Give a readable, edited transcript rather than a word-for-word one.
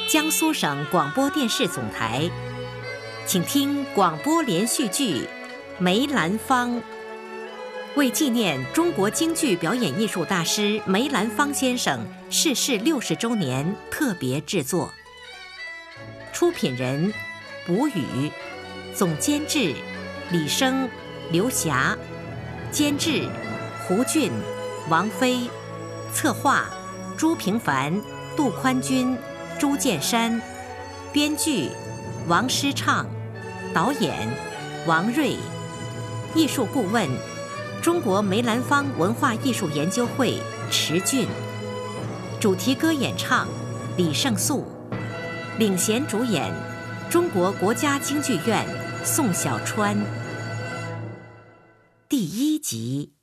江苏省广播电视总台，请听广播连续剧《梅兰芳》。为纪念中国京剧表演艺术大师梅兰芳先生逝世60周年特别制作。出品人：卜宇，总监制：李生、刘霞，监制：胡俊、王菲，策划：朱平凡、杜宽军、朱建山，编剧：王诗畅，导演：王瑞，艺术顾问：中国梅兰芳文化艺术研究会池俊，主题歌演唱：李胜素，领衔主演：中国国家京剧院宋小川。第1集。